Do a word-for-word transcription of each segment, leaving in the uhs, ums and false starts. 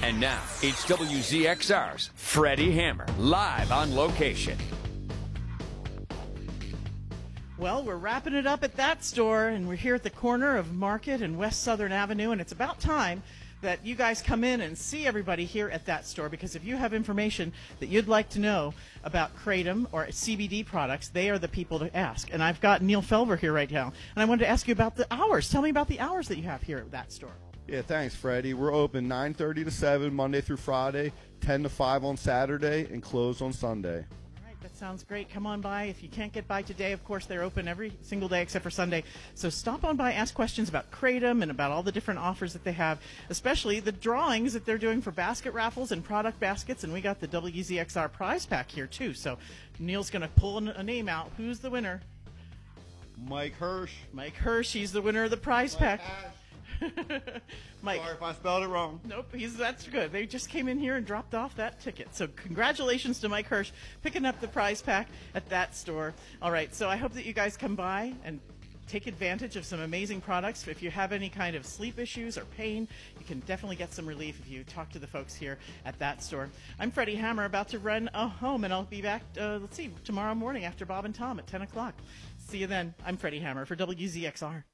And now, it's W Z X R's Freddie Hammer, live on location. Well, we're wrapping it up at that store, and we're here at the corner of Market and West Southern Avenue, and it's about time that you guys come in and see everybody here at that store, because if you have information that you'd like to know about Kratom or C B D products, they are the people to ask. And I've got Neil Felver here right now, and I wanted to ask you about the hours. Tell me about the hours that you have here at that store. Yeah, thanks, Freddie. We're open nine thirty to seven Monday through Friday, ten to five on Saturday, and closed on Sunday. That sounds great. Come on by. If you can't get by today, of course, they're open every single day except for Sunday. So stop on by, ask questions about Kratom and about all the different offers that they have, especially the drawings that they're doing for basket raffles and product baskets. And we got the W Z X R prize pack here, too. So Neil's going to pull a name out. Who's the winner? Mike Hirsch. Mike Hirsch. He's the winner of the prize Mike pack. Mike. Sorry if I spelled it wrong. Nope, he's that's good. They just came in here and dropped off that ticket. So congratulations to Mike Hirsch picking up the prize pack at that store. All right, so I hope that you guys come by and take advantage of some amazing products. If you have any kind of sleep issues or pain, you can definitely get some relief if you talk to the folks here at that store. I'm Freddie Hammer, about to run a home, and I'll be back, uh, let's see, tomorrow morning after Bob and Tom at ten o'clock. See you then. I'm Freddie Hammer for W Z X R.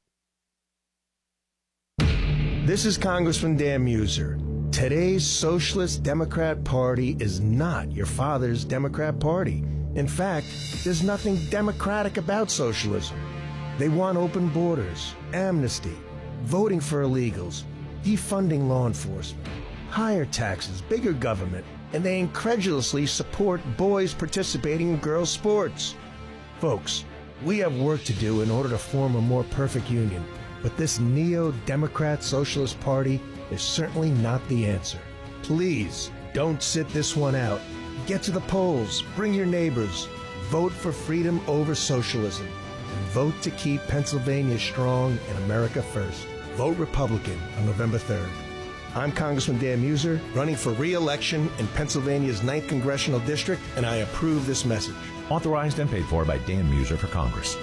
This is Congressman Dan Muser. Today's Socialist Democrat Party is not your father's Democrat Party. In fact, there's nothing democratic about socialism. They want open borders, amnesty, voting for illegals, defunding law enforcement, higher taxes, bigger government, and they incredulously support boys participating in girls' sports. Folks, we have work to do in order to form a more perfect union. But this neo-democrat socialist party is certainly not the answer. Please, don't sit this one out. Get to the polls, bring your neighbors, vote for freedom over socialism, and vote to keep Pennsylvania strong and America first. Vote Republican on November third. I'm Congressman Dan Muser, running for re-election in Pennsylvania's ninth Congressional District, and I approve this message. Authorized and paid for by Dan Muser for Congress.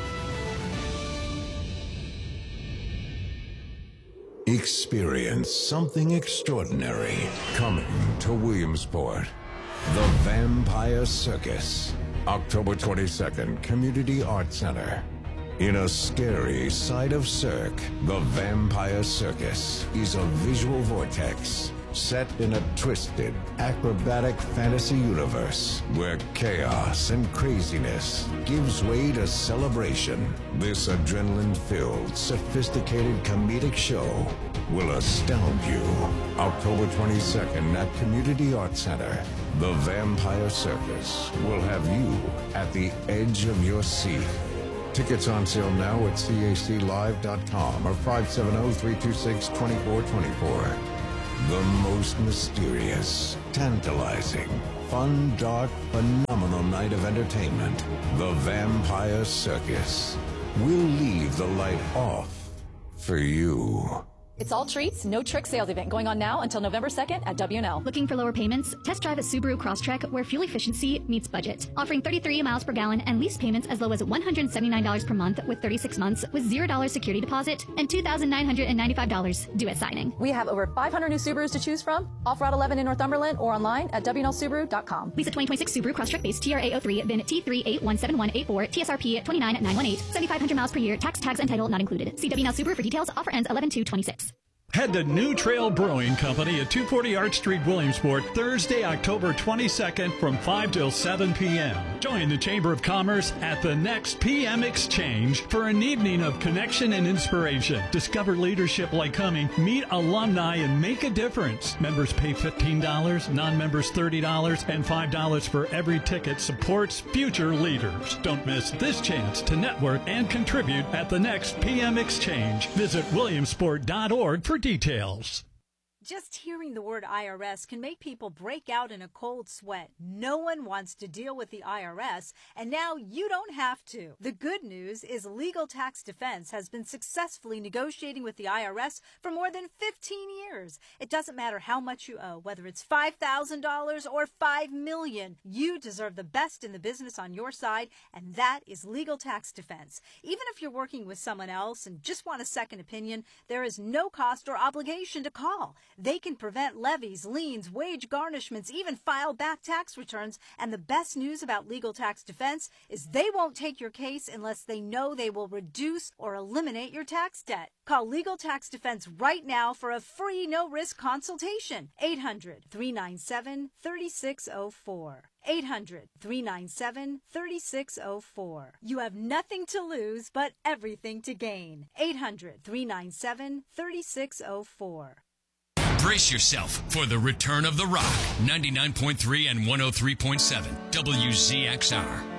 Experience something extraordinary coming to Williamsport. The Vampire Circus. October twenty-second, Community Arts Center. In a scary side of Cirque, the Vampire Circus is a visual vortex set in a twisted, acrobatic fantasy universe where chaos and craziness gives way to celebration. This adrenaline-filled, sophisticated comedic show will astound you. October twenty-second at Community Arts Center, the Vampire Circus will have you at the edge of your seat. Tickets on sale now at C A C live dot com or five seven zero, three two six, two four two four. The most mysterious, tantalizing, fun, dark, phenomenal night of entertainment. The Vampire Circus. We'll leave the light off for you. It's all treats, no trick sales event going on now until November second at W and L. Looking for lower payments? Test drive a Subaru Crosstrek, where fuel efficiency meets budget. Offering thirty-three miles per gallon and lease payments as low as one hundred seventy-nine dollars per month with thirty-six months with zero dollars security deposit and two thousand nine hundred ninety-five dollars due at signing. We have over five hundred new Subarus to choose from. Off Route eleven in Northumberland or online at W and L Subaru dot com. Lease a twenty twenty-six Subaru Crosstrek base T R A zero three, V I N T three eight one seven one eight four, T S R P twenty-nine nine one eight, seventy-five hundred miles per year, tax, tags, and title not included. See W and L Subaru for details. Offer ends eleven two twenty-six. Head to New Trail Brewing Company at two forty Arch Street, Williamsport, Thursday, October twenty-second from five till seven p.m. Join the Chamber of Commerce at the next P M Exchange for an evening of connection and inspiration. Discover leadership like coming, meet alumni, and make a difference. Members pay fifteen dollars, non-members thirty dollars, and five dollars for every ticket supports future leaders. Don't miss this chance to network and contribute at the next P M Exchange. Visit williamsport dot org for details. Just hearing the word I R S can make people break out in a cold sweat. No one wants to deal with the I R S, and now you don't have to. The good news is Legal Tax Defense has been successfully negotiating with the I R S for more than fifteen years. It doesn't matter how much you owe, whether it's five thousand dollars or five million dollars. You deserve the best in the business on your side, and that is Legal Tax Defense. Even if you're working with someone else and just want a second opinion, there is no cost or obligation to call. They can prevent levies, liens, wage garnishments, even file back tax returns. And the best news about Legal Tax Defense is they won't take your case unless they know they will reduce or eliminate your tax debt. Call Legal Tax Defense right now for a free no-risk consultation. eight hundred, three nine seven, three six zero four. eight hundred, three nine seven, three six zero four. You have nothing to lose but everything to gain. eight hundred, three nine seven, three six zero four. Brace yourself for the return of The Rock. ninety-nine point three and one oh three point seven W Z X R.